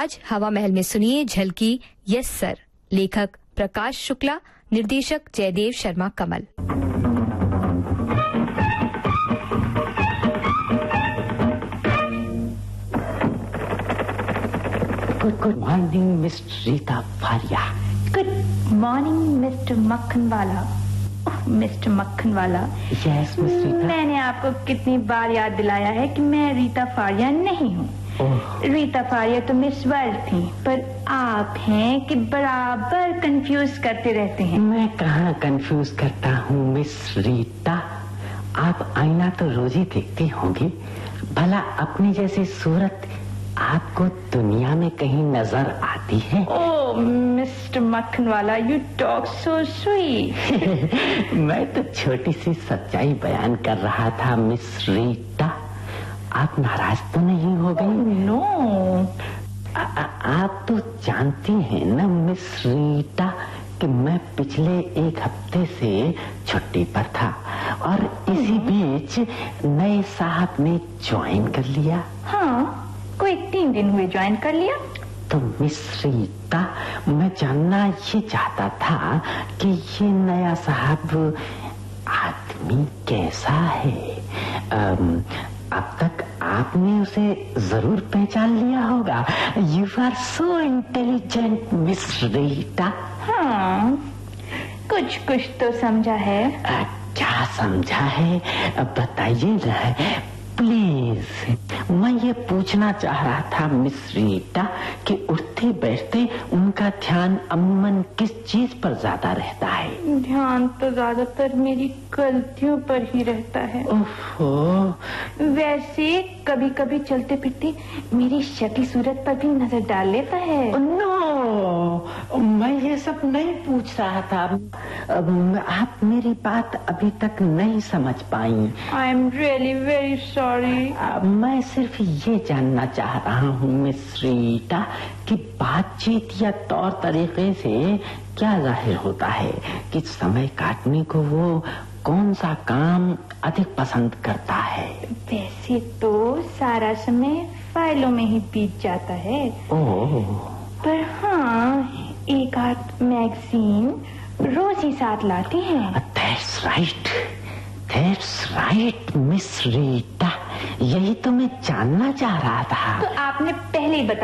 आज हवा महल में सुनिए झलकी यस सर। लेखक प्रकाश शुक्ला, निर्देशक जयदेव शर्मा कमल। Good morning miss Reita Faria. Good morning mister makhanwala. Mister makhanwala, yes miss Rita. मैंने आपको कितनी बार याद दिलाया है कि मैं रीता फारिया नहीं हूँ। रीता फारिया तो मिस वर्ल्ड थी, पर आप हैं कि बराबर कंफ्यूज करते रहते हैं। मैं कहाँ कंफ्यूज करता हूँ मिस रीता। आप आईना तो रोज ही देखती होंगी, भला अपनी जैसी सूरत आपको दुनिया में कहीं नजर आती है? ओह mister makhanwala, you talk so sweet. मैं तो छोटी सी सच्चाई बयान कर रहा था मिस रीता। आप नाराज तो नहीं हो गई? नो। आप तो जानती हैं ना मिस रीता कि मैं पिछले एक हफ्ते से छुट्टी पर था और इसी बीच नए साहब ने ज्वाइन कर लिया। हाँ, कोई 3 दिन हुए ज्वाइन कर लिया। तो मिस रीता, मैं जानना ये चाहता था कि ये नया साहब आदमी कैसा है? अब तक आपने उसे जरूर पहचान लिया होगा। You are so intelligent miss Rita. हाँ, कुछ कुछ तो समझा है। क्या समझा है बताइए ना प्लीज। मैं ये पूछना चाह रहा था मिस रीता कि उठते बैठते उनका ध्यान अमूमन किस चीज पर ज्यादा रहता है? ध्यान तो ज्यादातर मेरी गलतियों पर ही रहता है। ओहो। वैसे कभी कभी चलते फिरते मेरी शक्ल सूरत पर भी नजर डाल लेता है। नो, मैं ये सब नहीं पूछ रहा था। आप मेरी बात अभी तक नहीं समझ पाई। I am really very sorry. मैं सिर्फ ये जानना चाह रहा हूँ मिस रीता कि बातचीत या तौर तरीके से क्या जाहिर होता है कि समय काटने को वो कौन सा काम अधिक पसंद करता है? वैसे तो सारा समय फाइलों में ही बीत जाता है। ओह। पर हाँ, एक आध मैगजीन रोज ही साथ लाती हैं। That's right मिस रीता, यही तो मैं जानना चाह रहा था। तो आपने पहले ही बता